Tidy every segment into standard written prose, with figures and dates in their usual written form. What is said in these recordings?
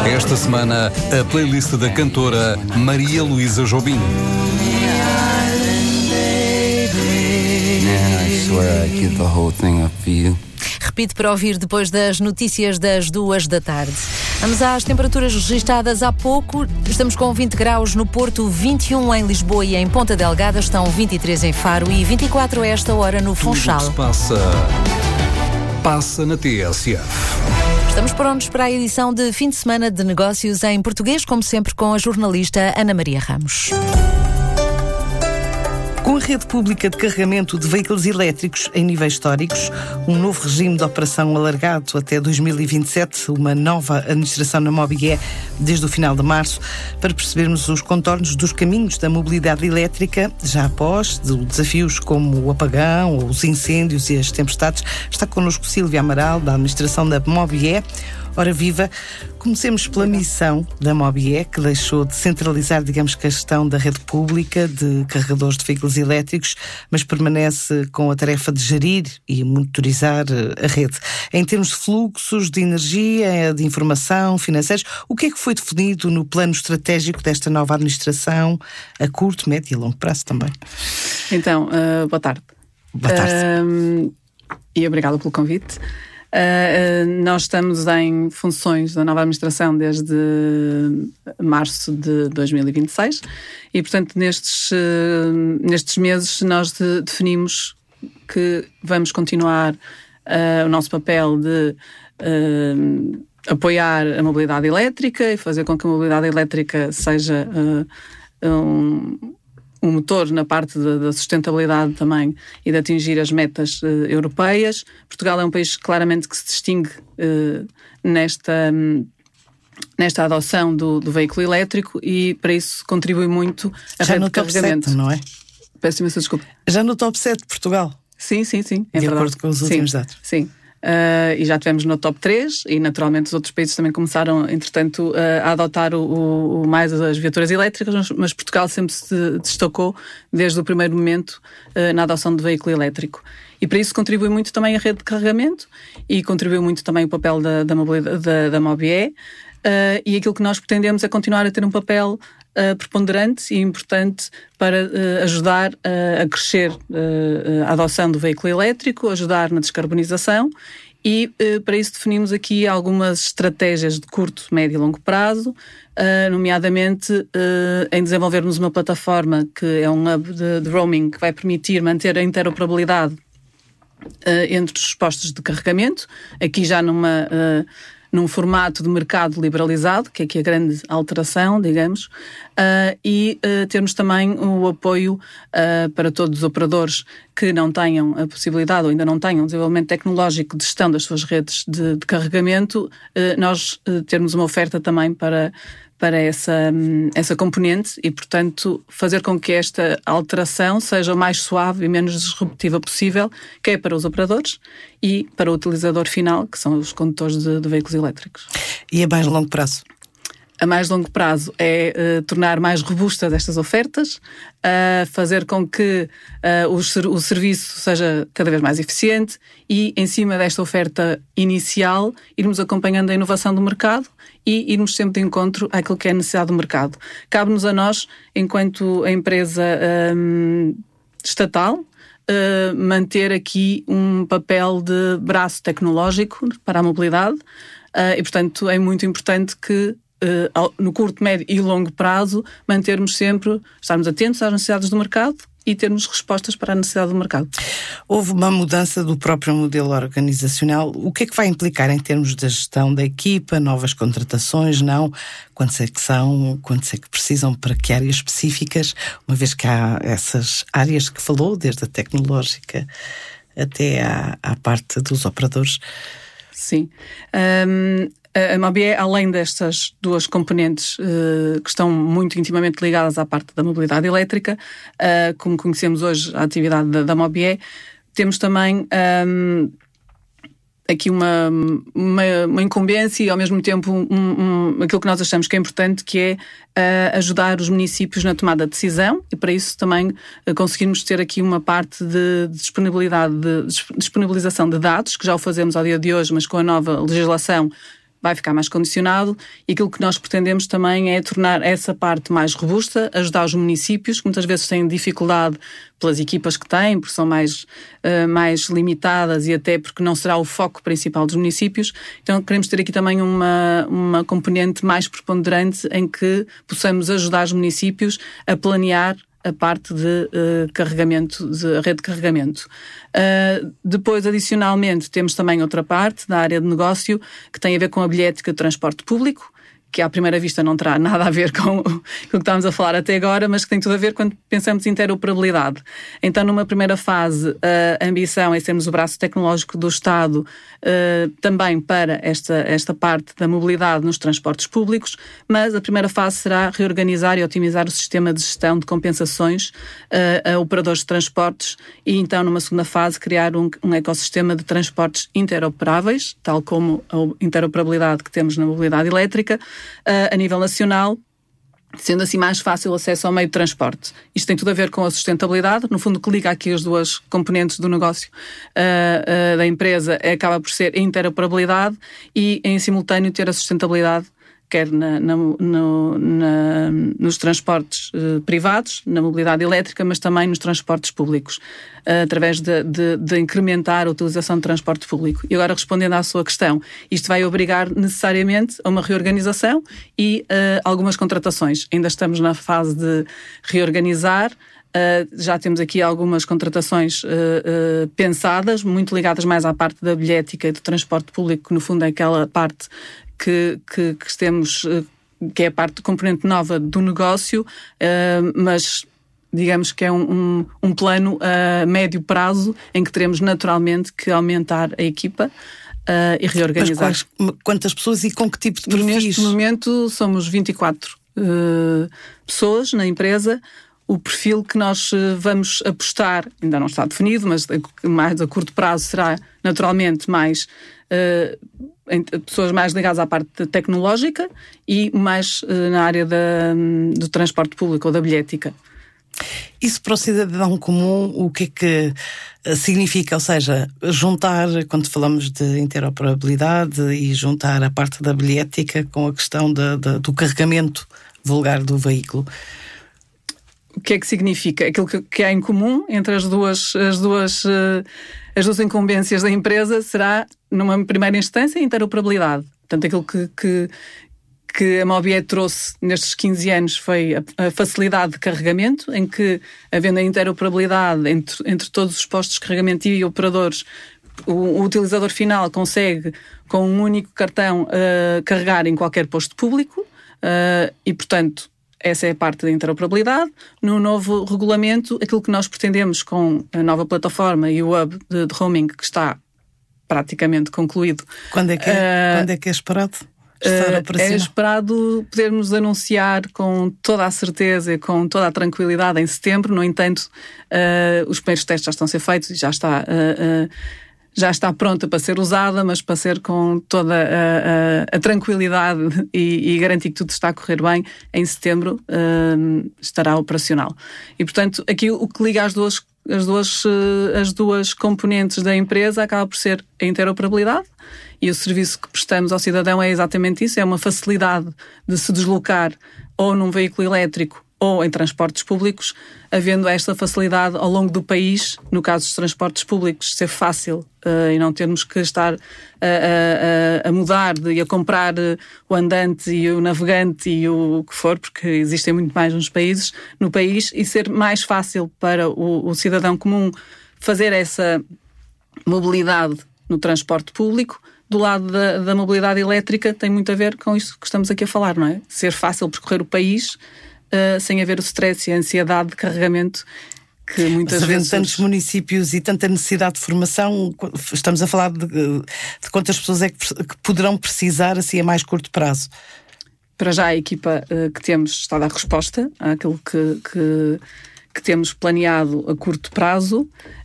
Esta semana, a playlist da cantora Maria Luísa Jobim. Repite para ouvir depois das notícias das 14h. Vamos às temperaturas registadas há pouco. Estamos com 20 graus no Porto, 21 em Lisboa e em Ponta Delgada, estão 23 em Faro e 24 a esta hora no Funchal. Tudo o que se passa na TSF. Estamos prontos para a edição de fim de semana de negócios em português, como sempre com a jornalista Ana Maria Ramos. Com a rede pública de carregamento de veículos elétricos em níveis históricos, um novo regime de operação alargado até 2027, uma nova administração na Mobié desde o final de março, para percebermos os contornos dos caminhos da mobilidade elétrica, já após desafios como o apagão, os incêndios e as tempestades, está connosco Sílvia Amaral, da administração da Mobié. Ora viva, comecemos pela missão da Mobié, que deixou de centralizar, digamos, que a gestão da rede pública de carregadores de veículos elétricos, mas permanece com a tarefa de gerir e monitorizar a rede. Em termos de fluxos, de energia, de informação, financeiros, o que é que foi definido no plano estratégico desta nova administração, a curto, médio e longo prazo também? Então, boa tarde. Boa tarde. E obrigada pelo convite. Nós estamos em funções da nova administração desde março de 2026 e, portanto, nestes meses nós definimos que vamos continuar o nosso papel de apoiar a mobilidade elétrica e fazer com que a mobilidade elétrica seja um motor na parte da sustentabilidade também e de atingir as metas europeias. Portugal é um país claramente que se distingue nesta adoção do veículo elétrico e para isso contribui muito a rede de carregamento. Já no top 7, não é? Peço imensa desculpa. Já no top 7 de Portugal? Sim. É de verdade. acordo com os últimos dados. Sim. E já tivemos no top 3 e naturalmente os outros países também começaram, entretanto, a adotar mais as viaturas elétricas, mas Portugal sempre se destacou desde o primeiro momento na adoção de veículo elétrico. E para isso contribui muito também a rede de carregamento e contribuiu muito também o papel da Mobié. E aquilo que nós pretendemos é continuar a ter um papel preponderante e importante para ajudar a crescer a adoção do veículo elétrico, ajudar na descarbonização e para isso definimos aqui algumas estratégias de curto, médio e longo prazo, nomeadamente em desenvolvermos uma plataforma que é um hub de roaming que vai permitir manter a interoperabilidade entre os postos de carregamento, aqui já num formato de mercado liberalizado, que é aqui a grande alteração, digamos, e termos também o apoio para todos os operadores que não tenham a possibilidade ou ainda não tenham desenvolvimento tecnológico de gestão das suas redes de carregamento, nós termos uma oferta também para essa componente e, portanto, fazer com que esta alteração seja o mais suave e menos disruptiva possível, quer para os operadores e para o utilizador final, que são os condutores de veículos elétricos. E a mais longo prazo? A mais longo prazo é tornar mais robustas estas ofertas, fazer com que o serviço seja cada vez mais eficiente e, em cima desta oferta inicial, irmos acompanhando a inovação do mercado e irmos sempre de encontro àquilo que é a necessidade do mercado. Cabe-nos a nós, enquanto a empresa estatal, manter aqui um papel de braço tecnológico para a mobilidade e, portanto, é muito importante que no curto, médio e longo prazo mantermos sempre, estarmos atentos às necessidades do mercado e termos respostas para a necessidade do mercado. Houve uma mudança do próprio modelo organizacional. O que é que vai implicar em termos da gestão da equipa, novas contratações, não? Quantos é que são? Quantos é que precisam? Para que áreas específicas? Uma vez que há essas áreas que falou, desde a tecnológica até à parte dos operadores. Sim. A Mobié, além destas duas componentes que estão muito intimamente ligadas à parte da mobilidade elétrica, como conhecemos hoje a atividade da Mobié, temos também aqui uma incumbência e ao mesmo tempo aquilo que nós achamos que é importante, que é ajudar os municípios na tomada de decisão e para isso também conseguirmos ter aqui uma parte de disponibilização de dados, que já o fazemos ao dia de hoje, mas com a nova legislação vai ficar mais condicionado, e aquilo que nós pretendemos também é tornar essa parte mais robusta, ajudar os municípios, que muitas vezes têm dificuldade pelas equipas que têm, porque são mais limitadas e até porque não será o foco principal dos municípios. Então queremos ter aqui também uma componente mais preponderante em que possamos ajudar os municípios a planear a parte de carregamento, de rede de carregamento. Depois, adicionalmente, temos também outra parte da área de negócio que tem a ver com a bilhética de transporte público, que à primeira vista não terá nada a ver com o que estamos a falar até agora, mas que tem tudo a ver quando pensamos em interoperabilidade. Então, numa primeira fase, a ambição é sermos o braço tecnológico do Estado também para esta parte da mobilidade nos transportes públicos, mas a primeira fase será reorganizar e otimizar o sistema de gestão de compensações a operadores de transportes e então, numa segunda fase, criar um ecossistema de transportes interoperáveis, tal como a interoperabilidade que temos na mobilidade elétrica, a nível nacional, sendo assim mais fácil o acesso ao meio de transporte. Isto tem tudo a ver com a sustentabilidade, no fundo o que liga aqui as duas componentes do negócio da empresa acaba por ser a interoperabilidade e em simultâneo ter a sustentabilidade, quer nos transportes privados, na mobilidade elétrica, mas também nos transportes públicos, através de incrementar a utilização de transporte público. E agora, respondendo à sua questão, isto vai obrigar necessariamente a uma reorganização e algumas contratações. Ainda estamos na fase de reorganizar. Já temos aqui algumas contratações pensadas, muito ligadas mais à parte da bilhética e do transporte público, que no fundo é aquela parte que temos, que é a parte do componente nova do negócio, mas digamos que é um plano a médio prazo em que teremos naturalmente que aumentar a equipa e reorganizar. Mas quantas pessoas e com que tipo de perfis? Neste momento somos 24 pessoas na empresa. O perfil que nós vamos apostar ainda não está definido, mas mais a curto prazo será naturalmente mais pessoas mais ligadas à parte tecnológica e mais na área do transporte público ou da bilhética. Isso para o cidadão comum, o que é que significa? Ou seja, juntar, quando falamos de interoperabilidade, e juntar a parte da bilhética com a questão do carregamento vulgar do veículo. O que é que significa? Aquilo que há em comum entre as duas incumbências da empresa será, numa primeira instância, a interoperabilidade. Portanto, aquilo que a Mobié trouxe nestes 15 anos foi a facilidade de carregamento, em que, havendo a interoperabilidade entre todos os postos de carregamento e operadores, o utilizador final consegue, com um único cartão, carregar em qualquer posto público e, portanto, essa é a parte da interoperabilidade. No novo regulamento, aquilo que nós pretendemos com a nova plataforma e o hub de roaming, que está praticamente concluído. Quando é que é esperado estar operacional? É esperado podermos anunciar com toda a certeza e com toda a tranquilidade em setembro. No entanto, os primeiros testes já estão a ser feitos e já está pronta para ser usada, mas para ser com toda a tranquilidade e garantir que tudo está a correr bem, em setembro estará operacional. E, portanto, aqui o que liga as duas componentes da empresa acaba por ser a interoperabilidade, e o serviço que prestamos ao cidadão é exatamente isso, é uma facilidade de se deslocar ou num veículo elétrico ou em transportes públicos, havendo esta facilidade ao longo do país, no caso dos transportes públicos, ser fácil e não termos que estar a mudar e a comprar o andante e o navegante e o que for, porque existem muito mais no país, e ser mais fácil para o cidadão comum fazer essa mobilidade no transporte público. Do lado da mobilidade elétrica tem muito a ver com isso que estamos aqui a falar, não é? Ser fácil percorrer o país sem haver o stress e a ansiedade de carregamento que muitas vezes... Havendo tantos municípios e tanta necessidade de formação, estamos a falar de quantas pessoas é que poderão precisar assim a mais curto prazo? Para já a equipa que temos está a dar resposta àquilo que temos planeado a curto prazo.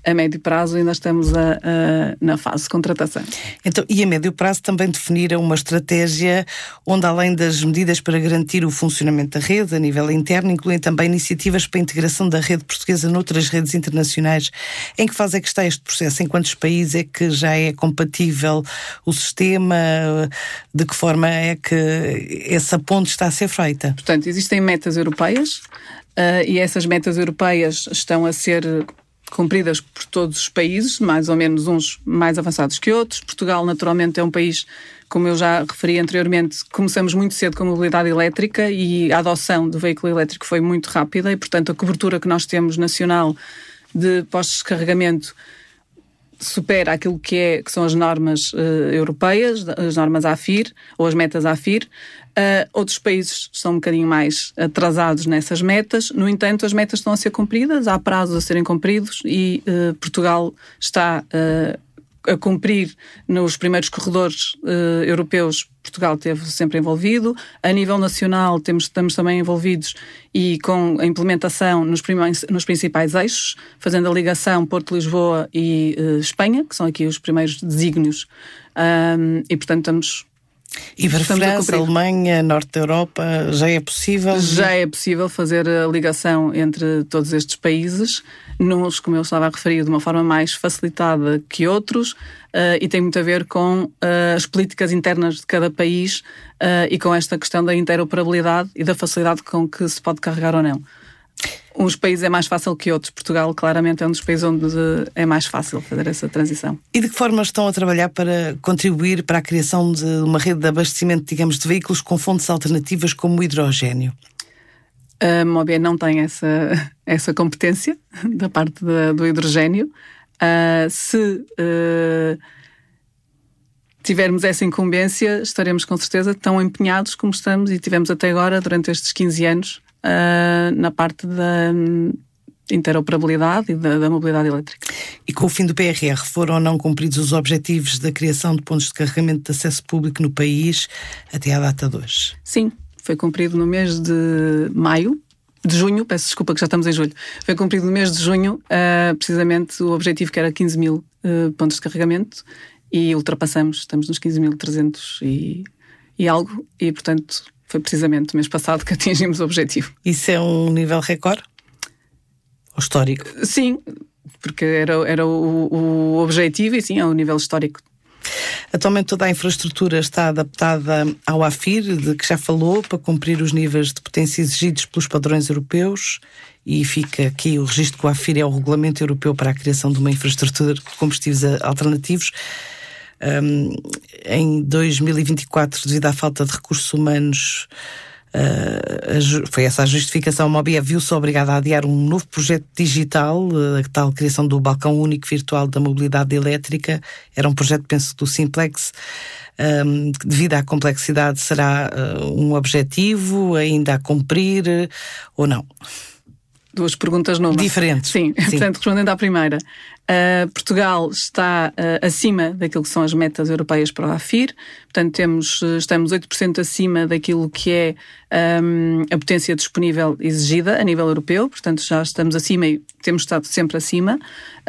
A médio prazo ainda estamos na fase de contratação. Então, e a médio prazo também definiram uma estratégia onde, além das medidas para garantir o funcionamento da rede a nível interno, incluem também iniciativas para a integração da rede portuguesa noutras redes internacionais. Em que fase é que está este processo? Em quantos países é que já é compatível o sistema? De que forma é que essa ponte está a ser feita? Portanto, existem metas europeias e essas metas europeias estão a ser cumpridas por todos os países, mais ou menos uns mais avançados que outros. Portugal, naturalmente, é um país, como eu já referi anteriormente, começamos muito cedo com a mobilidade elétrica e a adoção do veículo elétrico foi muito rápida e, portanto, a cobertura que nós temos nacional de postos de carregamento supera aquilo que são as normas europeias, as normas AFIR, ou as metas AFIR. Outros países estão um bocadinho mais atrasados nessas metas. No entanto, as metas estão a ser cumpridas, há prazos a serem cumpridos e Portugal está a cumprir nos primeiros corredores europeus. Portugal esteve sempre envolvido. A nível nacional estamos também envolvidos e com a implementação nos principais eixos, fazendo a ligação Porto-Lisboa e Espanha, que são aqui os primeiros desígnios. E, portanto, estamos... E para França, Alemanha, Norte da Europa, já é possível? Já é possível fazer a ligação entre todos estes países, uns, como eu estava a referir, de uma forma mais facilitada que outros, e tem muito a ver com as políticas internas de cada país e com esta questão da interoperabilidade e da facilidade com que se pode carregar ou não. Uns países é mais fácil que outros. Portugal, claramente, é um dos países onde é mais fácil fazer essa transição. E de que forma estão a trabalhar para contribuir para a criação de uma rede de abastecimento, digamos, de veículos com fontes alternativas como o hidrogénio? A Mobie não tem essa competência da parte do hidrogénio. Se tivermos essa incumbência, estaremos com certeza tão empenhados como estamos e tivemos até agora, durante estes 15 anos, na parte da interoperabilidade e da mobilidade elétrica. E com o fim do PRR, foram ou não cumpridos os objetivos da criação de pontos de carregamento de acesso público no país até à data de hoje? Sim, foi cumprido no mês de junho, peço desculpa que já estamos em julho, foi cumprido no mês de junho, precisamente o objetivo que era 15 mil pontos de carregamento e ultrapassamos, estamos nos 15.300 e algo, e portanto foi precisamente o mês passado que atingimos o objetivo. Isso é um nível recorde? Ou histórico? Sim, porque era o objetivo e sim, é um nível histórico. Atualmente toda a infraestrutura está adaptada ao AFIR, de que já falou, para cumprir os níveis de potência exigidos pelos padrões europeus, e fica aqui o registro que o AFIR é o Regulamento Europeu para a criação de uma infraestrutura de combustíveis alternativos. Em 2024, devido à falta de recursos humanos, foi essa a justificação. A Mobie viu-se obrigada a adiar um novo projeto digital, a tal criação do balcão único virtual da mobilidade elétrica. Era um projeto, penso, do Simplex. Devido à complexidade, será um objetivo ainda a cumprir ou não? Duas perguntas novas. Diferentes. Sim. Portanto, respondendo à primeira, Portugal está acima daquilo que são as metas europeias para o AFIR. Portanto, estamos 8% acima daquilo que é a potência disponível exigida a nível europeu. Portanto, já estamos acima e temos estado sempre acima.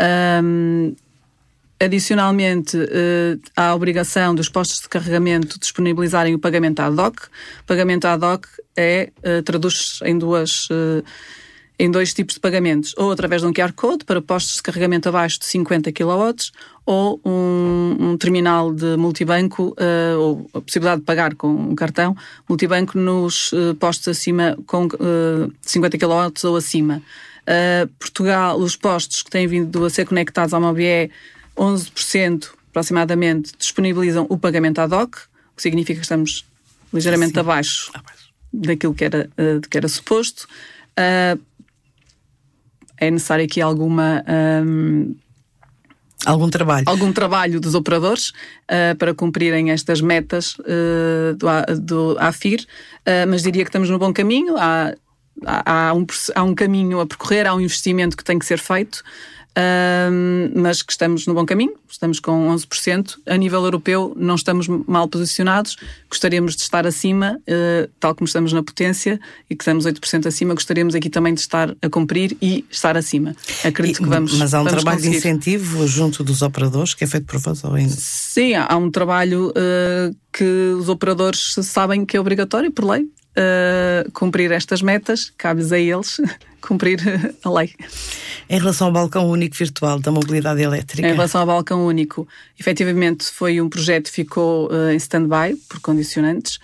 Adicionalmente, há a obrigação dos postos de carregamento disponibilizarem o pagamento ad hoc. O pagamento ad hoc traduz-se em dois tipos de pagamentos, ou através de um QR Code para postos de carregamento abaixo de 50 kW, ou um terminal de multibanco, ou a possibilidade de pagar com um cartão multibanco nos postos acima com 50 kW ou acima. Portugal, os postos que têm vindo a ser conectados ao Mobie, 11% aproximadamente disponibilizam o pagamento ad hoc, o que significa que estamos ligeiramente abaixo daquilo que era suposto. É necessário aqui algum trabalho dos operadores para cumprirem estas metas do AFIR, mas diria que estamos no bom caminho. Há um caminho a percorrer, há um investimento que tem que ser feito mas que estamos no bom caminho, estamos com 11%. A nível europeu não estamos mal posicionados, gostaríamos de estar acima, tal como estamos na potência, e que estamos 8% acima, gostaríamos aqui também de estar a cumprir e estar acima. Acredito que vamos. Mas há um trabalho conseguir. de incentivo junto dos operadores que é feito por vós ou ainda? Sim, há um trabalho que os operadores sabem que é obrigatório por lei cumprir estas metas, cabe-lhes a eles cumprir a lei. Em relação ao balcão único virtual da mobilidade elétrica? Em relação ao balcão único, efetivamente foi um projeto que ficou em stand-by por condicionantes.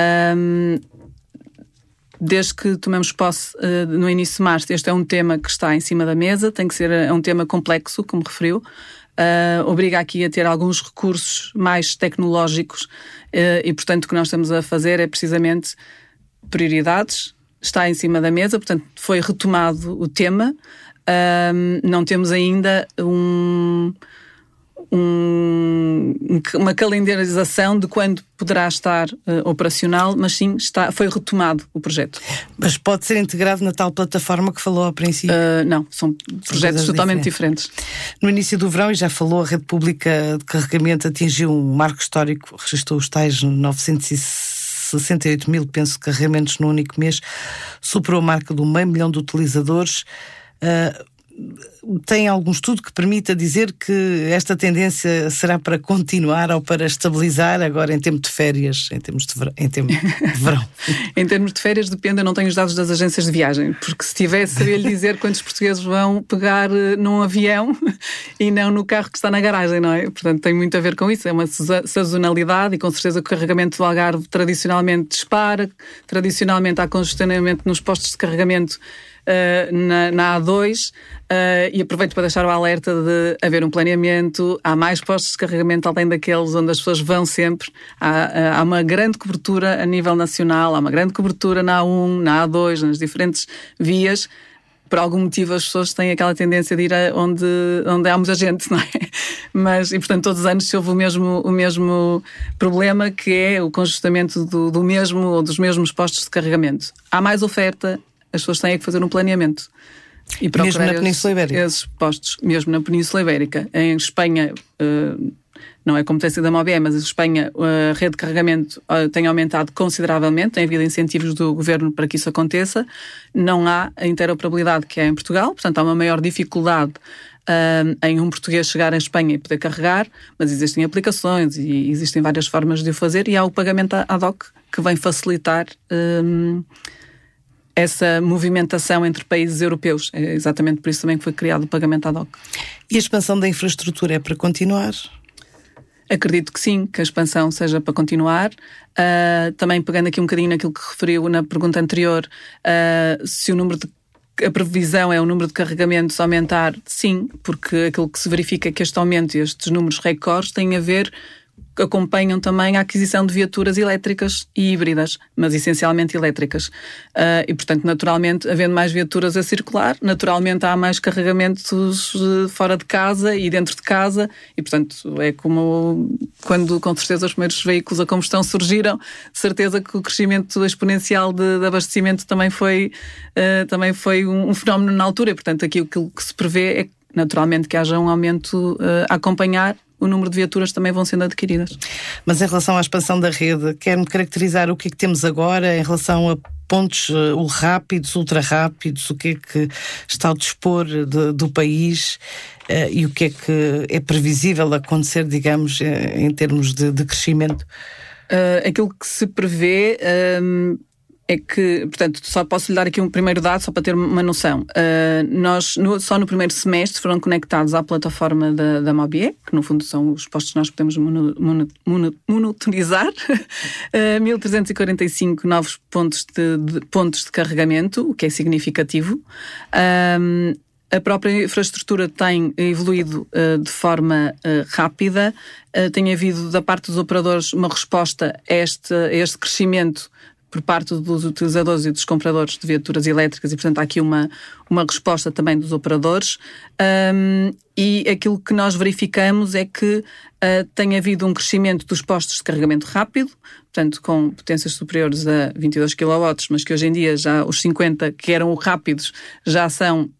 Desde que tomamos posse no início de março, este é um tema que está em cima da mesa, tem que ser um tema complexo, como referiu. Obriga aqui a ter alguns recursos mais tecnológicos e, portanto, o que nós estamos a fazer é precisamente prioridades, está em cima da mesa, portanto, foi retomado o tema. Não temos ainda uma calendarização de quando poderá estar operacional, mas sim, foi retomado o projeto. Mas pode ser integrado na tal plataforma que falou ao princípio? Não, são projetos totalmente diferentes. No início do verão, e já falou, a rede pública de carregamento atingiu um marco histórico, registrou os tais 968 mil, penso, carregamentos no único mês, superou a marca do 500 mil de utilizadores. Tem algum estudo que permita dizer que esta tendência será para continuar ou para estabilizar agora em tempo de férias, em termos de verão? Em termos de férias depende, eu não tenho os dados das agências de viagem, porque se tivesse, saberia lhe dizer quantos portugueses vão pegar num avião e não no carro que está na garagem, não é? Portanto, tem muito a ver com isso, é uma sazonalidade, e com certeza que o carregamento do Algarve tradicionalmente dispara, tradicionalmente há congestionamento nos postos de carregamento na A2, e aproveito para deixar o alerta de haver um planeamento, há mais postos de carregamento além daqueles onde as pessoas vão sempre, há uma grande cobertura a nível nacional, há uma grande cobertura na A1, na A2, nas diferentes vias. Por algum motivo as pessoas têm aquela tendência de ir onde há muita gente, não é? E portanto todos os anos se houve o mesmo problema, que é o congestionamento do mesmo ou dos mesmos postos de carregamento. Há mais oferta, as pessoas têm que fazer um planeamento. E mesmo na Península Ibérica? Esses postos, mesmo na Península Ibérica. Em Espanha, não é competência da MOBE, mas em Espanha a rede de carregamento tem aumentado consideravelmente, tem havido incentivos do governo para que isso aconteça. Não há a interoperabilidade que há em Portugal, portanto há uma maior dificuldade em um português chegar em Espanha e poder carregar, mas existem aplicações e existem várias formas de o fazer, e há o pagamento ad hoc que vem facilitar essa movimentação entre países europeus. É exatamente por isso também que foi criado o pagamento ad hoc. E a expansão da infraestrutura é para continuar? Acredito que sim, que a expansão seja para continuar. Também pegando aqui um bocadinho naquilo que referiu na pergunta anterior, se a previsão é o número de carregamentos aumentar, sim, porque aquilo que se verifica é que este aumento e estes números recordes têm a ver, acompanham também a aquisição de viaturas elétricas e híbridas, mas essencialmente elétricas. E, portanto, naturalmente, havendo mais viaturas a circular, naturalmente há mais carregamentos fora de casa e dentro de casa, e, portanto, é como quando, com certeza, os primeiros veículos a combustão surgiram, certeza que o crescimento exponencial de abastecimento também foi um fenómeno na altura, e, portanto, aqui o que se prevê é, naturalmente, que haja um aumento a acompanhar. O número de viaturas também vão sendo adquiridas. Mas em relação à expansão da rede, quer-me caracterizar o que é que temos agora em relação a pontos rápidos, ultra rápidos, o que é que está ao dispor do país e o que é previsível acontecer, digamos, em termos de crescimento? Aquilo que se prevê é que, portanto, só posso lhe dar aqui um primeiro dado, só para ter uma noção. Nós, só no primeiro semestre, foram conectados à plataforma da MOBE, que no fundo são os postos que nós podemos monitorizar, 1.345 novos pontos de carregamento, o que é significativo. A própria infraestrutura tem evoluído de forma rápida, tem havido da parte dos operadores uma resposta a este crescimento por parte dos utilizadores e dos compradores de viaturas elétricas, e portanto há aqui uma resposta também dos operadores, e aquilo que nós verificamos é que tem havido um crescimento dos postos de carregamento rápido, portanto com potências superiores a 22 kW, mas que hoje em dia já os 50 que eram rápidos já são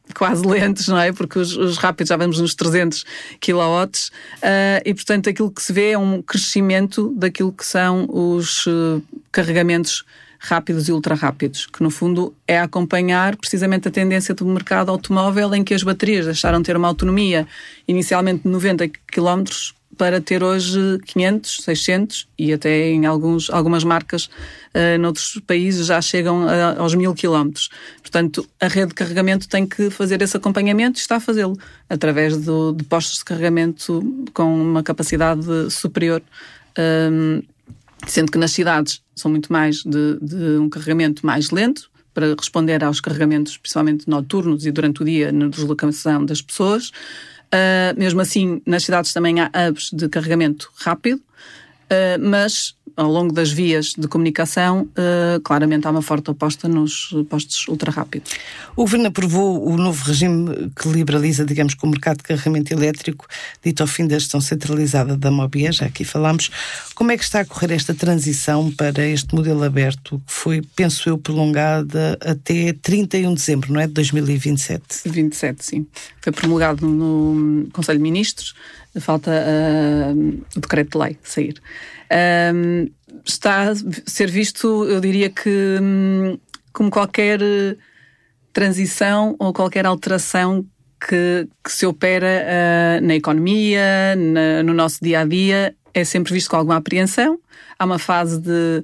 quase lentos, não é? Porque os rápidos já vamos nos 300 kW e, portanto, aquilo que se vê é um crescimento daquilo que são os carregamentos rápidos e ultra rápidos, que no fundo é acompanhar precisamente a tendência do mercado automóvel, em que as baterias deixaram de ter uma autonomia inicialmente de 90 km para ter hoje 500, 600 e até em algumas marcas noutros países já chegam aos 1000 km. Portanto, a rede de carregamento tem que fazer esse acompanhamento e está a fazê-lo através de postos de carregamento com uma capacidade superior, sendo que nas cidades são muito mais de um carregamento mais lento para responder aos carregamentos, principalmente noturnos e durante o dia na deslocação das pessoas. Mesmo assim, nas cidades também há hubs de carregamento rápido, mas ao longo das vias de comunicação, claramente há uma forte aposta nos postos ultra rápidos. O Governo aprovou o novo regime que liberaliza, digamos, com o mercado de carregamento elétrico, dito ao fim da gestão centralizada da Mobié, já aqui falámos. Como é que está a correr esta transição para este modelo aberto, que foi, penso eu, prolongada até 31 de dezembro, não é? De 2027? 27, sim. Foi promulgado no Conselho de Ministros, falta o decreto de lei sair. Está a ser visto, eu diria que como qualquer transição ou qualquer alteração que se opera na economia, no nosso dia-a-dia, é sempre visto com alguma apreensão. Há uma fase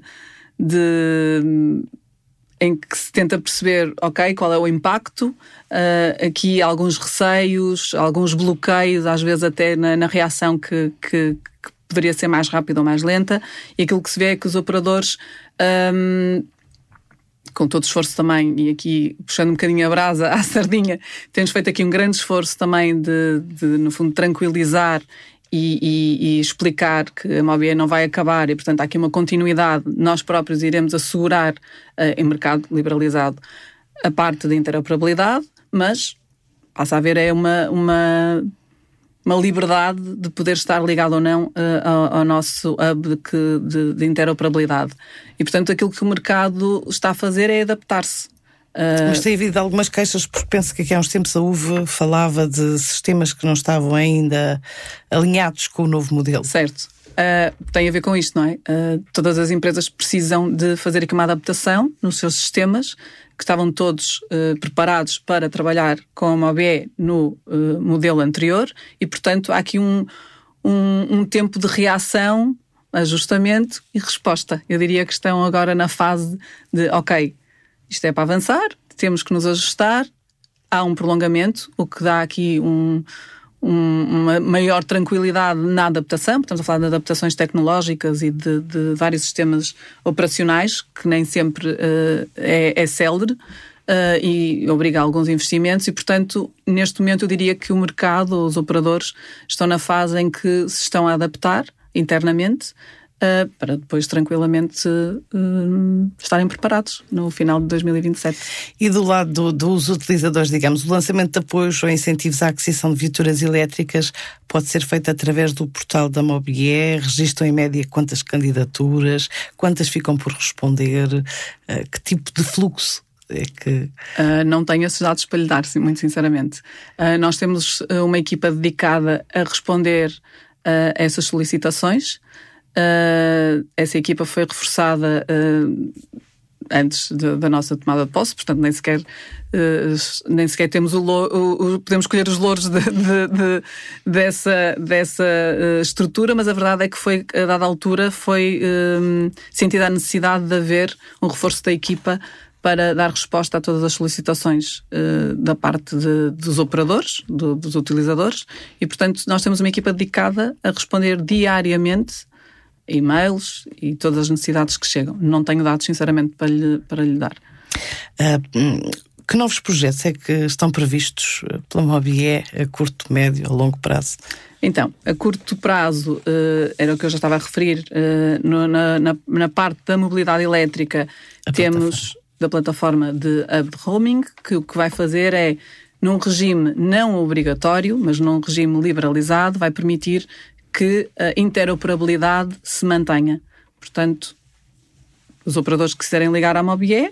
em que se tenta perceber, ok, qual é o impacto. Aqui há alguns receios, alguns bloqueios, às vezes até na reação que poderia ser mais rápida ou mais lenta, e aquilo que se vê é que os operadores, com todo esforço também, e aqui puxando um bocadinho a brasa à sardinha, temos feito aqui um grande esforço também de no fundo, tranquilizar e explicar que a Mobié não vai acabar e, portanto, há aqui uma continuidade. Nós próprios iremos assegurar, em mercado liberalizado, a parte da interoperabilidade, mas passa a haver uma liberdade de poder estar ligado ou não ao nosso hub de interoperabilidade. E, portanto, aquilo que o mercado está a fazer é adaptar-se. Mas tem havido algumas queixas, porque penso que aqui há uns tempos a UV falava de sistemas que não estavam ainda alinhados com o novo modelo. Certo. Tem a ver com isto, não é? Todas as empresas precisam de fazer aqui uma adaptação nos seus sistemas, que estavam todos preparados para trabalhar com a Mobié no modelo anterior, e, portanto, há aqui um tempo de reação, ajustamento e resposta. Eu diria que estão agora na fase de, ok, isto é para avançar, temos que nos ajustar, há um prolongamento, o que dá aqui uma maior tranquilidade na adaptação. Estamos a falar de adaptações tecnológicas e de vários sistemas operacionais, que nem sempre é célere e obriga a alguns investimentos e, portanto, neste momento eu diria que o mercado, os operadores, estão na fase em que se estão a adaptar internamente para depois tranquilamente estarem preparados no final de 2027. E do lado dos utilizadores, digamos, o lançamento de apoios ou incentivos à aquisição de viaturas elétricas pode ser feito através do portal da Mobié. Registram em média quantas candidaturas, quantas ficam por responder, que tipo de fluxo é que... Não tenho esses dados para lhe dar, muito sinceramente. Nós temos uma equipa dedicada a responder a essas solicitações. Essa equipa foi reforçada antes da nossa tomada de posse, portanto nem sequer temos podemos escolher os louros dessa estrutura, mas a verdade é que foi, a dada altura, foi sentida a necessidade de haver um reforço da equipa para dar resposta a todas as solicitações da parte dos operadores, dos utilizadores, e, portanto, nós temos uma equipa dedicada a responder diariamente e-mails e todas as necessidades que chegam. Não tenho dados, sinceramente, para lhe dar. Que novos projetos é que estão previstos pela Mobié a curto, médio ou longo prazo? Então, a curto prazo, era o que eu já estava a referir, na parte da mobilidade elétrica, temos da plataforma de hub de roaming, que o que vai fazer é, num regime não obrigatório, mas num regime liberalizado, vai permitir que a interoperabilidade se mantenha. Portanto, os operadores que quiserem ligar à Mobié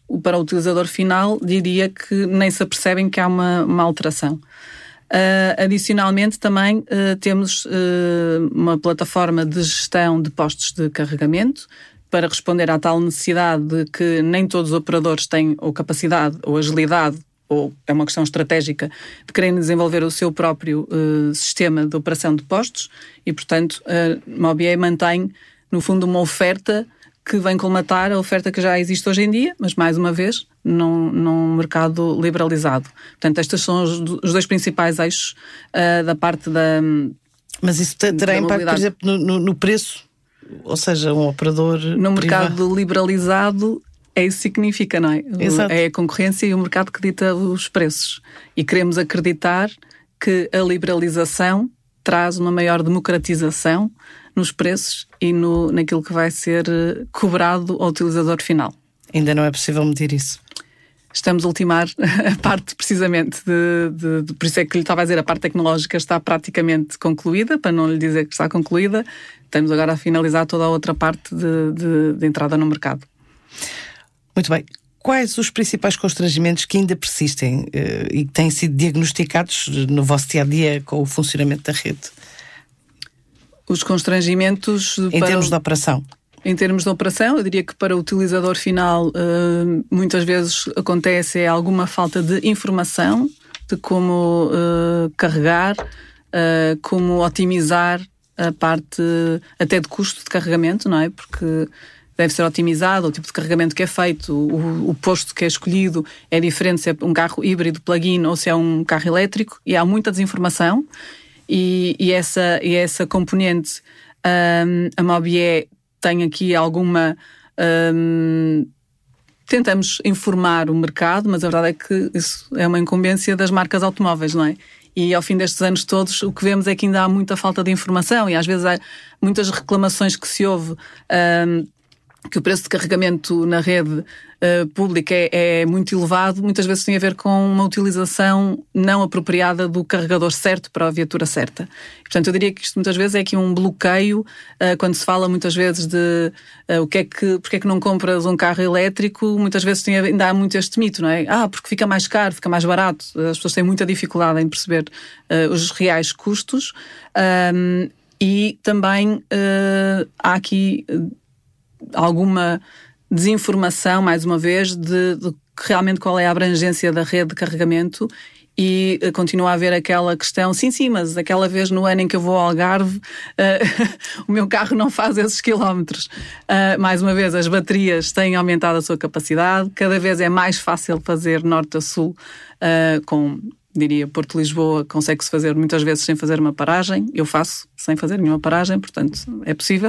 para o utilizador final, diria que nem se apercebem que há uma alteração. Adicionalmente, também temos uma plataforma de gestão de postos de carregamento para responder à tal necessidade de que nem todos os operadores têm ou capacidade ou agilidade, ou é uma questão estratégica, de quererem desenvolver o seu próprio sistema de operação de postos e, portanto, a MOBIE mantém, no fundo, uma oferta que vem colmatar a oferta que já existe hoje em dia, mas, mais uma vez, num mercado liberalizado. Portanto, estes são os dois principais eixos da parte da... Mas isso terá impacto, por exemplo, no preço? Ou seja, um operador no mercado privado liberalizado, é isso que significa, não é? Exato. É a concorrência e o mercado que dita os preços. E queremos acreditar que a liberalização traz uma maior democratização nos preços e naquilo que vai ser cobrado ao utilizador final. Ainda não é possível medir isso. Estamos a ultimar a parte, precisamente, por isso é que lhe estava a dizer, a parte tecnológica está praticamente concluída, para não lhe dizer que está concluída. Estamos agora a finalizar toda a outra parte de entrada no mercado. Muito bem. Quais os principais constrangimentos que ainda persistem e que têm sido diagnosticados no vosso dia-a-dia com o funcionamento da rede? Os constrangimentos... Em termos de operação? Em termos de operação, eu diria que para o utilizador final muitas vezes acontece alguma falta de informação de como carregar, como otimizar a parte até de custo de carregamento, não é? Porque deve ser otimizado o tipo de carregamento que é feito, o posto que é escolhido é diferente se é um carro híbrido, plug-in ou se é um carro elétrico, e há muita desinformação e essa componente a MOBIE tem aqui alguma... tentamos informar o mercado, mas a verdade é que isso é uma incumbência das marcas automóveis, não é? E ao fim destes anos todos o que vemos é que ainda há muita falta de informação e às vezes há muitas reclamações que se ouve que o preço de carregamento na rede pública é muito elevado, muitas vezes tem a ver com uma utilização não apropriada do carregador certo para a viatura certa. E, portanto, eu diria que isto muitas vezes é aqui um bloqueio, quando se fala muitas vezes de porque é que não compras um carro elétrico, muitas vezes ainda há muito este mito, não é? Porque fica mais caro, fica mais barato. As pessoas têm muita dificuldade em perceber os reais custos e também há aqui alguma desinformação, mais uma vez, de realmente qual é a abrangência da rede de carregamento e continua a haver aquela questão, sim, mas aquela vez no ano em que eu vou ao Algarve o meu carro não faz esses quilómetros. Mais uma vez, as baterias têm aumentado a sua capacidade, cada vez é mais fácil fazer norte a sul diria, Porto-Lisboa, consegue-se fazer muitas vezes sem fazer uma paragem. Eu faço sem fazer nenhuma paragem, portanto é possível.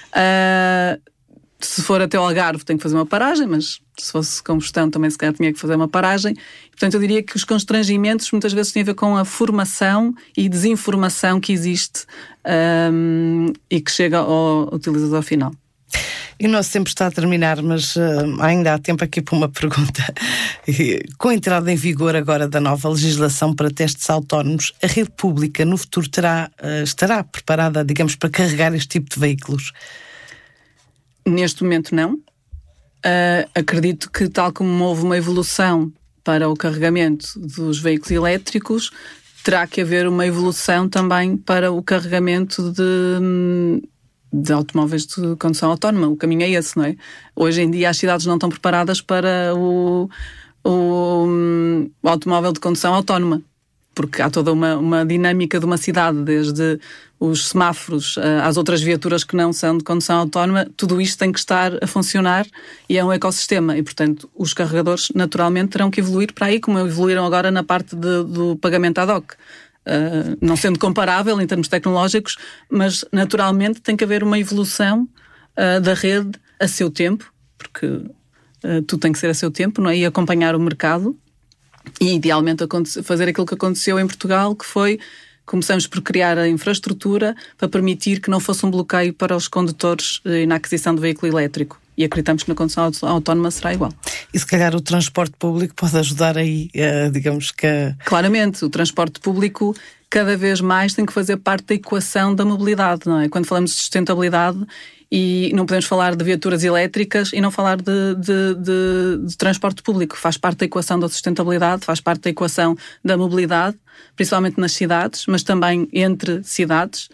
Se for até o Algarve tem que fazer uma paragem, mas se fosse combustão também se calhar tinha que fazer uma paragem. Portanto, eu diria que os constrangimentos muitas vezes têm a ver com a formação e desinformação que existe e que chega ao utilizador final. E o nosso tempo está a terminar, mas ainda há tempo aqui para uma pergunta. Com a entrada em vigor agora da nova legislação para testes autónomos, a rede pública no futuro estará preparada, digamos, para carregar este tipo de veículos? Neste momento não. Acredito que tal como houve uma evolução para o carregamento dos veículos elétricos, terá que haver uma evolução também para o carregamento de automóveis de condução autónoma. O caminho é esse, não é? Hoje em dia as cidades não estão preparadas para o automóvel de condução autónoma, porque há toda uma dinâmica de uma cidade, desde os semáforos às outras viaturas que não são de condução autónoma, tudo isto tem que estar a funcionar e é um ecossistema e, portanto, os carregadores naturalmente terão que evoluir para aí, como evoluíram agora na parte do pagamento ad hoc. Não sendo comparável em termos tecnológicos, mas naturalmente tem que haver uma evolução da rede a seu tempo, porque tudo tem que ser a seu tempo, não é? E acompanhar o mercado e idealmente fazer aquilo que aconteceu em Portugal, que foi, começamos por criar a infraestrutura para permitir que não fosse um bloqueio para os condutores na aquisição de veículo elétrico. E acreditamos que na condução autónoma será igual. E se calhar o transporte público pode ajudar aí, digamos que... Claramente, o transporte público cada vez mais tem que fazer parte da equação da mobilidade, não é? Quando falamos de sustentabilidade E não podemos falar de viaturas elétricas e não falar de transporte público. Faz parte da equação da sustentabilidade, faz parte da equação da mobilidade, principalmente nas cidades, mas também entre cidades.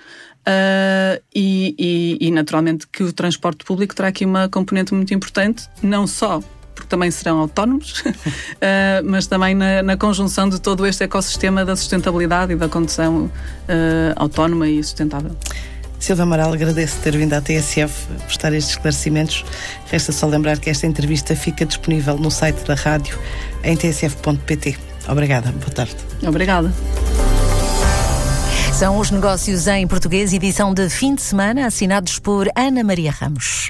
E naturalmente que o transporte público terá aqui uma componente muito importante, não só porque também serão autónomos, mas também na conjunção de todo este ecossistema da sustentabilidade e da condução autónoma e sustentável. Silva Amaral, agradeço ter vindo à TSF prestar estes esclarecimentos. Resta só lembrar que esta entrevista fica disponível no site da rádio em tsf.pt. Obrigada, boa tarde. Obrigada. São os negócios em português, edição de fim de semana, assinados por Ana Maria Ramos.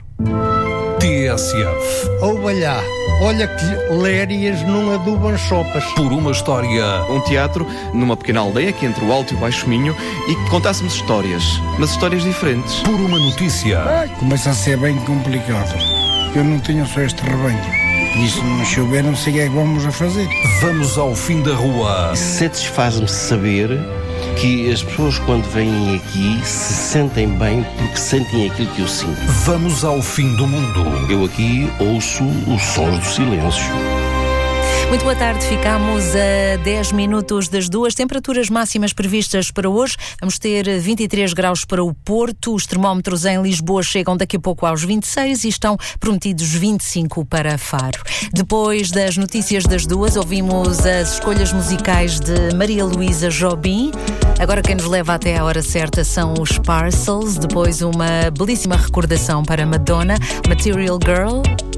TSF. Ouva lá, olha que lérias não adubam sopas. Por uma história. Um teatro numa pequena aldeia que entre o Alto e o Baixo Minho e que contássemos histórias, mas histórias diferentes. Por uma notícia. Começa a ser bem complicado. Eu não tenho só este rebanho. E se não chover, não sei o que é que vamos a fazer. Vamos ao fim da rua. Satisfaz-me saber que as pessoas, quando vêm aqui, se sentem bem porque sentem aquilo que eu sinto. Vamos ao fim do mundo. Eu aqui ouço os sons do silêncio. Muito boa tarde, ficamos a 10 minutos das 2. Temperaturas máximas previstas para hoje. Vamos ter 23 graus para o Porto. Os termómetros em Lisboa chegam daqui a pouco aos 26 e estão prometidos 25 para Faro. Depois das notícias das 2, ouvimos as escolhas musicais de Maria Luísa Jobim. Agora quem nos leva até à hora certa são os Parcels. Depois uma belíssima recordação para Madonna, Material Girl.